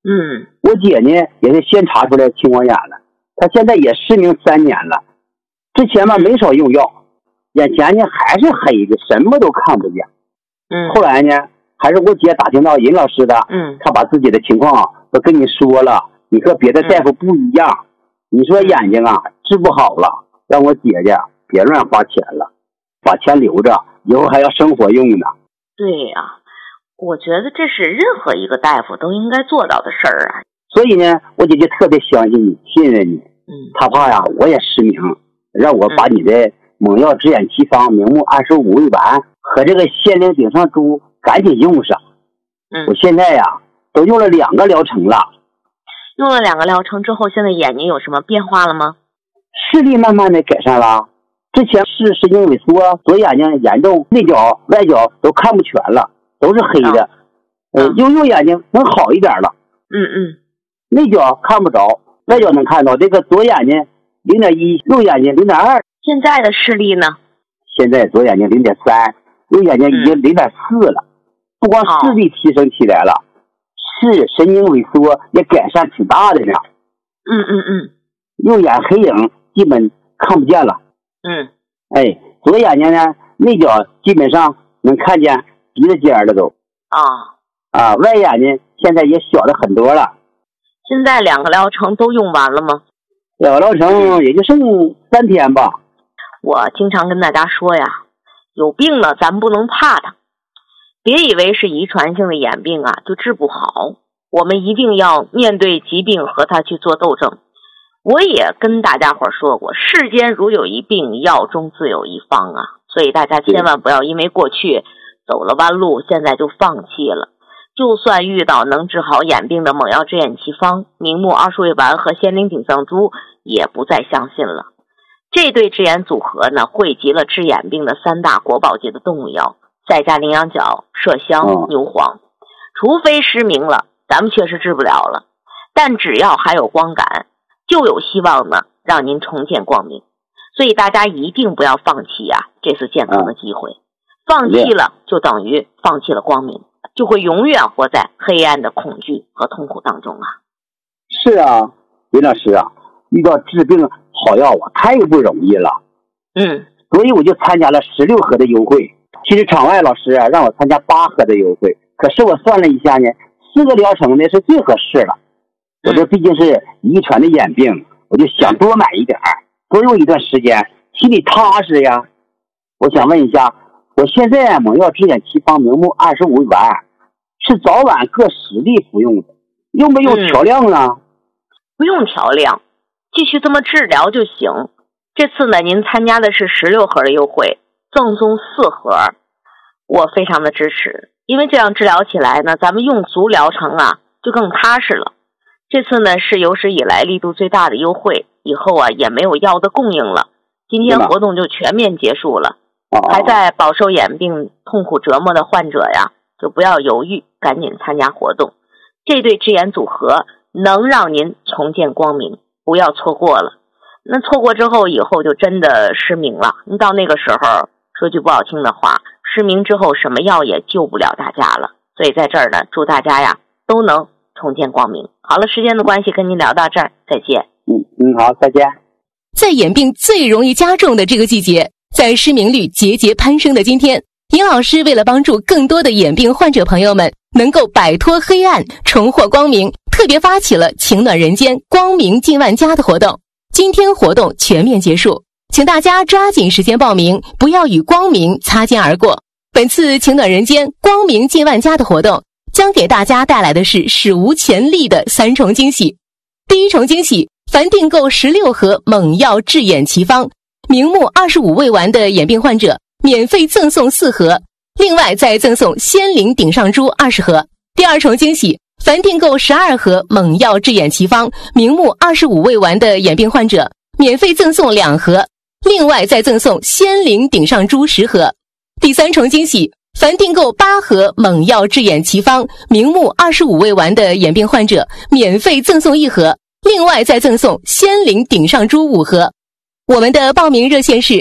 我姐呢也是先查出来青光眼了，她现在也失明3年了，之前嘛没少用药，眼前呢还是黑的，什么都看不见。后来呢还是我姐打听到任老师的，她把自己的情况都跟你说了，你和别的大夫不一样，你说眼睛啊治不好了，让我姐姐别乱花钱了，把钱留着，以后还要生活用呢。 对呀，我觉得这是任何一个大夫都应该做到的事儿啊。 所以呢，我姐姐特别相信你，信任你。她怕呀我也失明，让我把你的猛药治眼奇方明目25味丸和这个仙灵顶上珠赶紧用上。我现在呀都用了2个疗程了。 用了2个疗程之后，现在眼睛有什么变化了吗？ 视力慢慢的改善了。之前是神经萎缩，左眼睛严重，内角外角都看不全了，都是黑的。右眼睛能好一点了。内角看不着，外角能看到，这个左眼睛0.1，右眼睛0.2。 现在的视力呢？ 现在左眼睛0.3，右眼睛已经0.4了。不光视力提升起来了，是神经萎缩也改善挺大的呢。右眼黑影基本看不见了。左眼睛呢内角基本上能看见鼻子尖了都。外眼睛现在也小了很多了。 现在2个疗程都用完了吗 ？2个疗程也就剩3天吧。 我经常跟大家说呀，有病了咱不能怕它，别以为是遗传性的眼病啊就治不好，我们一定要面对疾病和它去做斗争。我也跟大家伙说过，世间如有一病，药中自有一方啊，所以大家千万不要因为过去走了弯路现在就放弃了。就算遇到能治好眼病的猛药治眼奇方明目20味丸和仙灵顶上珠，也不再相信了。这对治眼组合呢，汇集了治眼病的3大国宝级的动物药，再加羚羊角、麝香、牛黄。除非失明了，咱们确实治不了了，但只要还有光感，就有希望呢让您重见光明。所以大家一定不要放弃啊这次健康的机会，放弃了就等于放弃了光明，就会永远活在黑暗的恐惧和痛苦当中啊。 是啊，林老师啊，遇到治病好药啊太不容易了。所以我就参加了16盒的优惠。其实场外老师啊让我参加8盒的优惠，可是我算了一下呢，4个疗程呢是最合适了。我这毕竟是遗传的眼病，我就想多买一点，多用一段时间，心里踏实呀。我想问一下，我现在猛药治眼奇方明目25味丸是早晚各10粒服用的，用不用调量呢？ 不用调量，继续这么治疗就行。这次呢您参加的是16盒的优惠，赠送4盒，我非常的支持，因为这样治疗起来呢咱们用足疗程啊就更踏实了。这次呢是有史以来力度最大的优惠，以后啊也没有药的供应了，今天活动就全面结束了。还在饱受眼病痛苦折磨的患者呀，就不要犹豫，赶紧参加活动。这对治眼组合能让您重见光明，不要错过了。那错过之后，以后就真的失明了。你到那个时候，说句不好听的话，失明之后什么药也救不了大家了。所以在这儿呢，祝大家呀都能重见光明。好了，时间的关系跟您聊到这儿，再见。 好，再见。 在眼病最容易加重的这个季节，在失明率节节攀升的今天，尹老师为了帮助更多的眼病患者朋友们能够摆脱黑暗，重获光明，特别发起了情暖人间光明近万家的活动。今天活动全面结束，请大家抓紧时间报名，不要与光明擦肩而过。本次情暖人间光明近万家的活动将给大家带来的是史无前例的3重惊喜。第一重惊喜，凡订购16盒猛药治眼奇方明目25味丸的眼病患者免费赠送4盒，另外再赠送仙灵顶上珠20盒。第二重惊喜，凡订购12盒猛药治眼奇方明目25味丸的眼病患者免费赠送2盒，另外再赠送仙灵顶上珠10盒。第三重惊喜，凡订购8盒猛药治眼奇方明目25味丸的眼病患者免费赠送1盒，另外再赠送仙灵顶上珠5盒。我们的报名热线是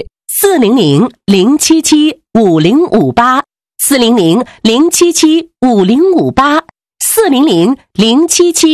400-077-5058 400-077-5058 400-077